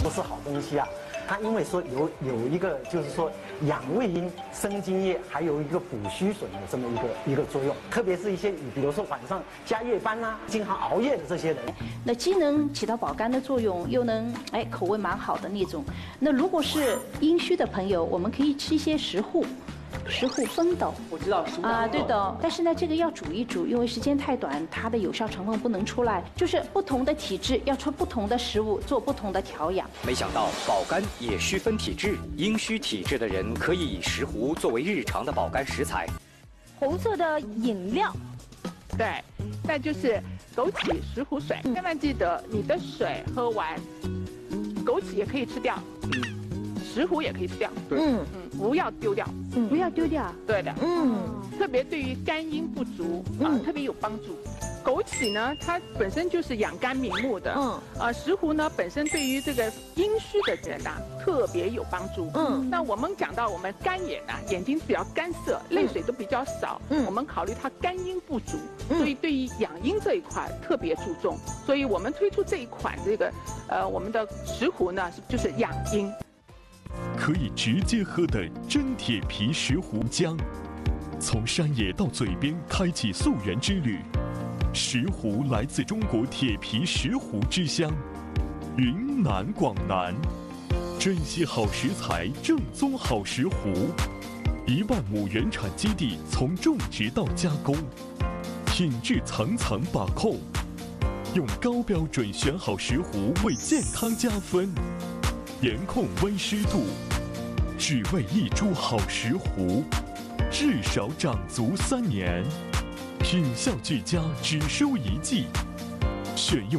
不是好东西啊。它因为说有一个就是说养胃阴、生津液，还有一个补虚损的这么一个作用。特别是一些比如说晚上加夜班啊、经常熬夜的这些人， 那既能起到保肝的作用，又能口味蛮好的那种。那如果是阴虚的朋友，我们可以吃一些石斛。石斛风豆， 我知道石斛啊，对的。但是呢，这个要煮一煮，因为时间太短，它的有效成分不能出来。就是不同的体质要吃不同的食物，做不同的调养。 没想到保肝也需分体质，阴虚体质的人可以以石斛作为日常的保肝食材。 红色的饮料， 对，那就是枸杞石斛水。千万记得，你的水喝完，枸杞也可以吃掉，石斛也可以吃掉。对，不要丢掉， 不要丢掉。 对的，特别对于肝阴不足特别有帮助。枸杞呢，它本身就是养肝明目的，石斛呢本身对于这个阴虚的人呐特别有帮助。那我们讲到我们干眼啊，眼睛比较干涩，泪水都比较少，我们考虑它肝阴不足，所以对于养阴这一块特别注重，所以我们推出这一款这个我们的石斛呢，就是养阴。 可以直接喝的真铁皮石斛浆，从山野到嘴边开启溯源之旅。石斛来自中国铁皮石斛之乡，云南广南，珍惜好食材，正宗好石斛。1万亩原产基地，从种植到加工，品质层层把控，用高标准选好石斛为健康加分。严控温湿度，只为一株好石斛，至少长足3年，品效俱佳，只收1季。选用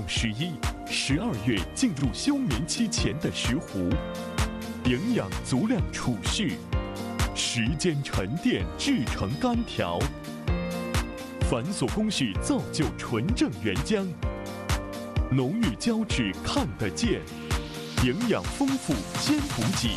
11、12月进入休眠期前的石斛，营养足量储蓄，时间沉淀制成干条，繁琐工序造就纯正原浆，浓郁胶质看得见。营养丰富，兼补给。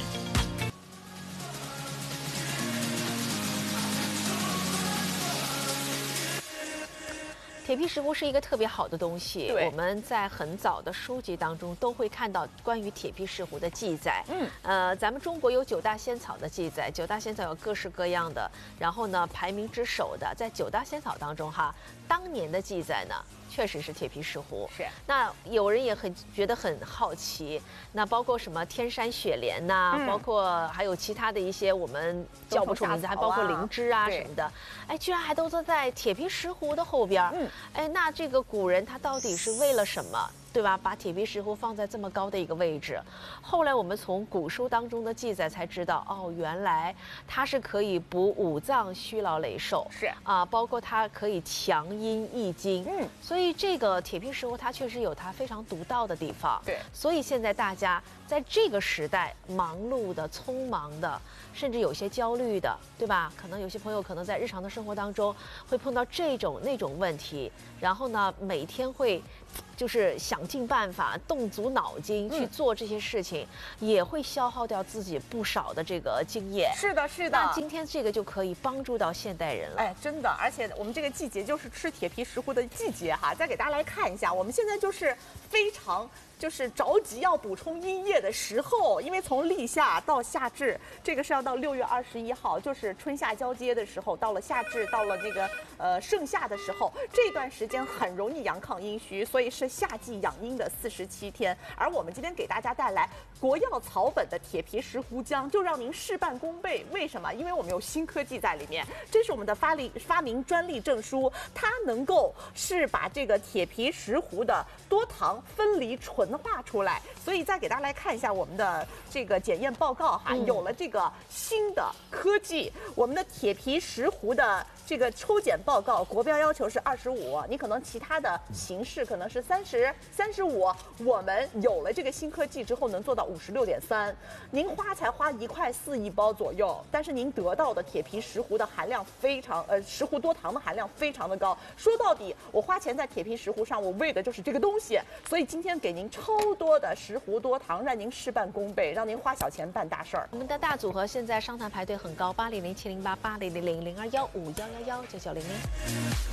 铁皮石斛是一个特别好的东西，我们在很早的书籍当中都会看到关于铁皮石斛的记载。咱们中国有9大仙草的记载，9大仙草有各式各样的，然后呢，排名之首的在9大仙草当中哈，当年的记载呢，确实是铁皮石斛。是。那有人也觉得很好奇，那包括什么天山雪莲呐，包括还有其他的一些我们叫不出名字，还包括灵芝啊什么的，居然还都在铁皮石斛的后边。那这个古人他到底是为了什么？对吧？把铁皮石斛放在这么高的一个位置，后来我们从古书当中的记载才知道，哦，原来它是可以补五脏、虚劳累瘦，是啊，包括它可以强阴益精，所以这个铁皮石斛它确实有它非常独到的地方，对，所以现在大家在这个时代忙碌的、匆忙的，甚至有些焦虑的，对吧？可能有些朋友可能在日常的生活当中会碰到这种那种问题，然后呢，每天会就是想尽办法、动足脑筋去做这些事情，也会消耗掉自己不少的这个经验。 是的，是的。 那今天这个就可以帮助到现代人了。 哎，真的，而且我们这个季节就是吃铁皮石斛的季节哈。再给大家来看一下，我们现在就是非常着急要补充阴液的时候，因为从立夏到夏至，这个是要到6月21号，就是春夏交接的时候，到了夏至，到了这个盛夏的时候，这段时间很容易阳亢阴虚，所以是夏季养阴的47天。而我们今天给大家带来国药草本的铁皮石斛浆，就让您事半功倍。为什么？因为我们有新科技在里面，这是我们的发明专利证书，它能够是把这个铁皮石斛的多糖分离纯化出来。所以再给大家来看一下我们的这个检验报告哈，有了这个新的科技，我们的铁皮石斛的这个抽检报告国标要求是25，你可能其他的形式可能是30、35，我们有了这个新科技之后能做到56.3，您才花1块4一包左右，但是您得到的铁皮石斛的含量非常石斛多糖的含量非常的高。说到底，我花钱在铁皮石斛上，我为的就是这个东西，所以今天给您超多的石斛多糖，让您事半功倍，让您花小钱办大事儿。 我们的大组合现在商谈排队很高，800-708-8000-021-51119900。